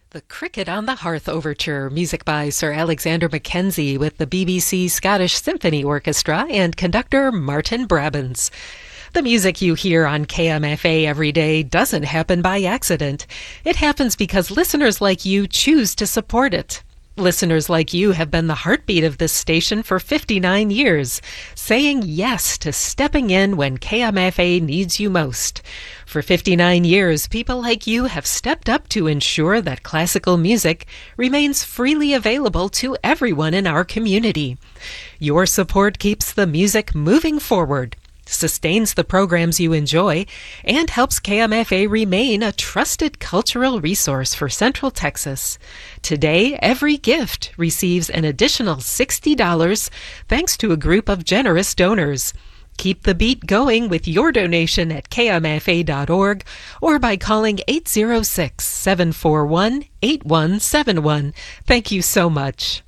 The Cricket on the Hearth Overture, music by Sir Alexander Mackenzie with the BBC Scottish Symphony Orchestra and conductor Martin Brabants. The music you hear on KMFA every day doesn't happen by accident. It happens because listeners like you choose to support it. Listeners like you have been the heartbeat of this station for 59 years, saying yes to stepping in when KMFA needs you most. For 59 years, people like you have stepped up to ensure that classical music remains freely available to everyone in our community. Your support keeps the music moving forward, sustains the programs you enjoy, and helps KMFA remain a trusted cultural resource for Central Texas. Today, every gift receives an additional $60 thanks to a group of generous donors. Keep the beat going with your donation at kmfa.org or by calling 806-741-8171. Thank you so much.